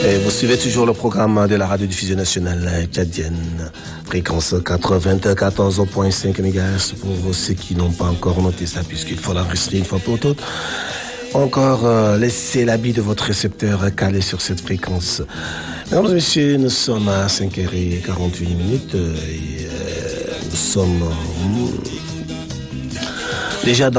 Et vous suivez toujours le programme de la radiodiffusion nationale tchadienne, fréquence 94.5 MHz pour ceux qui n'ont pas encore noté ça, puisqu'il faut l'enregistrer une fois pour toutes. Encore laissez l'habit de votre récepteur calé sur cette fréquence. Mesdames et messieurs, nous sommes à 5h48 et nous sommes déjà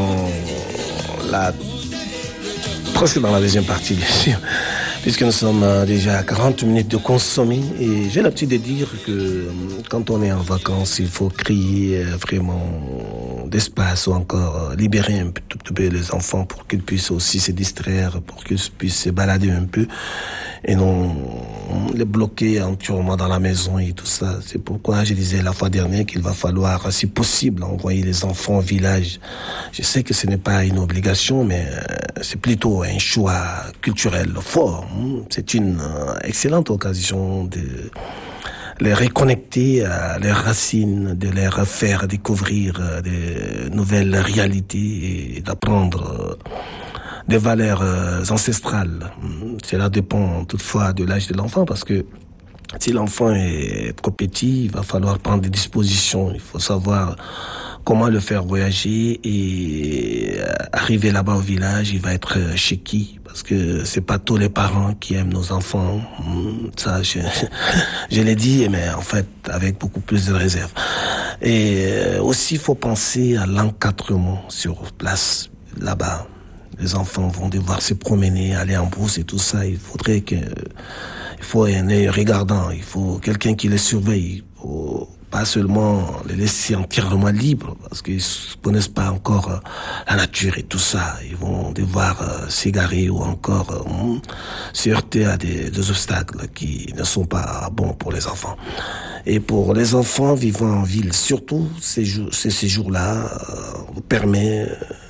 presque dans la deuxième partie, bien sûr, puisque nous sommes déjà à 40 minutes de consommer. Et j'ai l'habitude de dire que quand on est en vacances, il faut créer vraiment d'espace ou encore libérer un tout petit peu les enfants pour qu'ils puissent aussi se distraire, pour qu'ils puissent se balader un peu et non les bloquer entièrement dans la maison et tout ça. C'est pourquoi je disais la fois dernière qu'il va falloir, si possible, envoyer les enfants au village. Je sais que ce n'est pas une obligation, mais c'est plutôt un choix culturel fort. C'est une excellente occasion de les reconnecter à leurs racines, de leur faire découvrir de nouvelles réalités et d'apprendre des valeurs ancestrales. Cela dépend toutefois de l'âge de l'enfant, parce que si l'enfant est trop petit, il va falloir prendre des dispositions. Il faut savoir comment le faire voyager et arriver là-bas au village, il va être chez qui? Parce que c'est pas tous les parents qui aiment nos enfants. Ça, je l'ai dit, mais en fait, avec beaucoup plus de réserve. Et aussi, il faut penser à l'encadrement sur place, là-bas. Les enfants vont devoir se promener, aller en brousse et tout ça. Il faut un œil regardant. Il faut quelqu'un qui les surveille. Il faut pas seulement les laisser entièrement libres, parce qu'ils ne connaissent pas encore la nature et tout ça. Ils vont devoir s'égarer ou encore se heurter à des obstacles qui ne sont pas bons pour les enfants. Et pour les enfants vivant en ville, surtout, ces séjours-là permet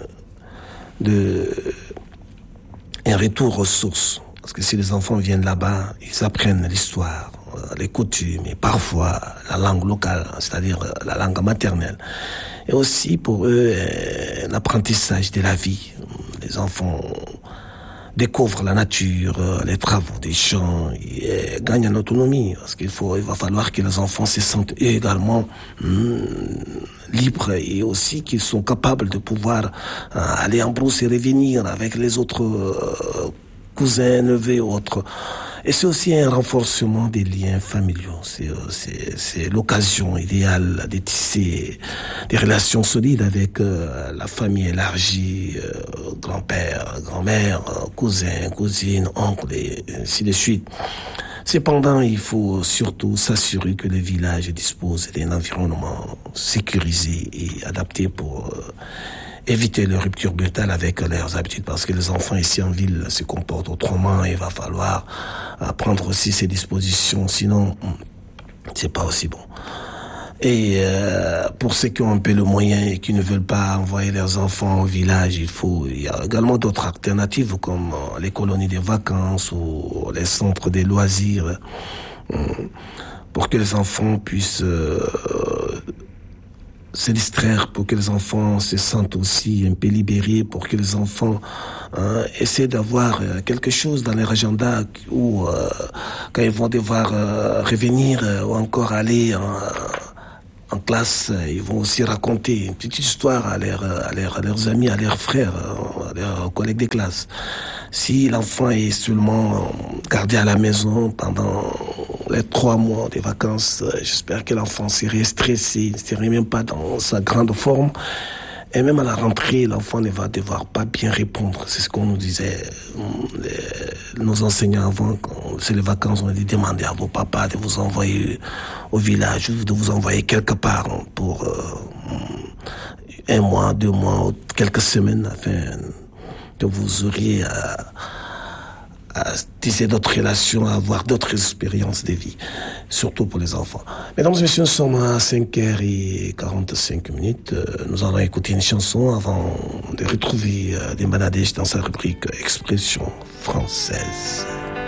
un retour aux sources. Parce que si les enfants viennent là-bas, ils apprennent l'histoire, les coutumes et parfois la langue locale, c'est-à-dire la langue maternelle. Et aussi pour eux, l'apprentissage de la vie. Les enfants découvrent la nature, les travaux des champs, et gagnent en autonomie. Parce il va falloir que les enfants se sentent également libres et aussi qu'ils sont capables de pouvoir aller en brousse et revenir avec les autres cousins, neveux ou autres. Et c'est aussi un renforcement des liens familiaux. C'est l'occasion idéale de tisser des relations solides avec la famille élargie, grand-père, grand-mère, cousins, cousines, oncles et ainsi de suite. Cependant, il faut surtout s'assurer que le village dispose d'un environnement sécurisé et adapté pour éviter les ruptures brutales avec leurs habitudes, parce que les enfants ici en ville se comportent autrement. Il va falloir prendre aussi ces dispositions, sinon c'est pas aussi bon. Et pour ceux qui ont un peu le moyen et qui ne veulent pas envoyer leurs enfants au village, il y a également d'autres alternatives comme les colonies de vacances ou les centres de loisirs pour que les enfants puissent se distraire, pour que les enfants se sentent aussi un peu libérés, pour que les enfants essaient d'avoir quelque chose dans leur agenda où quand ils vont devoir revenir ou encore aller en classe, ils vont aussi raconter une petite histoire à leurs amis, à leurs frères, à leurs collègues de classe. Si l'enfant est seulement gardé à la maison pendant les 3 mois des vacances, j'espère que l'enfant serait stressé, ne serait même pas dans sa grande forme. Et même à la rentrée, l'enfant ne va devoir pas bien répondre. C'est ce qu'on nous disait, nos enseignants avant, quand c'est les vacances, on a dit demandez à vos papas de vous envoyer au village ou de vous envoyer quelque part pour 1 mois, 2 mois, ou quelques semaines, afin que vous auriez à tisser d'autres relations, à avoir d'autres expériences de vie, surtout pour les enfants. Mesdames et messieurs, nous sommes à 5h45. Nous allons écouter une chanson avant de retrouver des Manadèches dans sa rubrique Expression française.